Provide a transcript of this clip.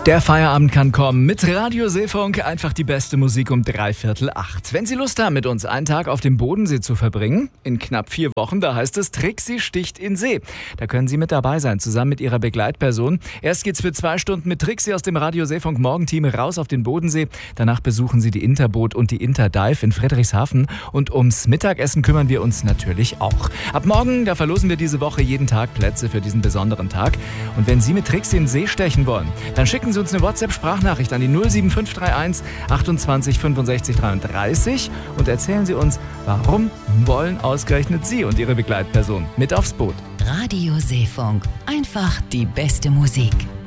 Der Feierabend kann kommen mit Radio Seefunk, einfach die beste Musik um 7:45. Wenn Sie Lust haben, mit uns einen Tag auf dem Bodensee zu verbringen, in knapp 4 Wochen, da heißt es Trixie sticht in See. Da können Sie mit dabei sein, zusammen mit Ihrer Begleitperson. Erst geht's für 2 Stunden mit Trixie aus dem Radio Seefunk Morgenteam raus auf den Bodensee. Danach besuchen Sie die Interboot und die Interdive in Friedrichshafen. Und ums Mittagessen kümmern wir uns natürlich auch. Ab morgen, da verlosen wir diese Woche jeden Tag Plätze für diesen besonderen Tag. Und wenn Sie mit Trixie in den See stechen wollen, dann schicken Sie uns eine WhatsApp-Sprachnachricht an die 07531 28 65 33 und erzählen Sie uns, warum wollen ausgerechnet Sie und Ihre Begleitperson mit aufs Boot. Radio Seefunk. Einfach die beste Musik.